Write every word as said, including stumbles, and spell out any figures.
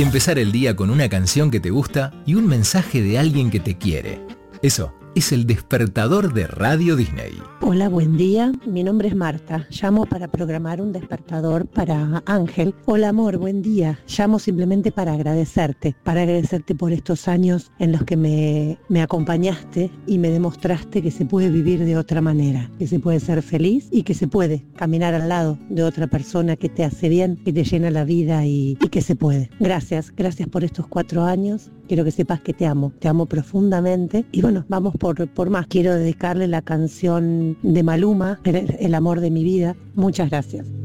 Empezar el día con una canción que te gusta y un mensaje de alguien que te quiere. Eso es el despertador de Radio Disney. Hola, buen día. Mi nombre es Marta. Llamo para programar un despertador para Ángel. Hola, amor, buen día. Llamo simplemente para agradecerte, para agradecerte por estos años en los que me, me acompañaste y me demostraste que se puede vivir de otra manera, que se puede ser feliz y que se puede caminar al lado de otra persona que te hace bien, que te llena la vida y, y que se puede. Gracias, gracias por estos cuatro años. Quiero que sepas que te amo, te amo profundamente. Y bueno, vamos por, por más. Quiero dedicarle la canción de Maluma, el, el amor de mi vida. Muchas gracias.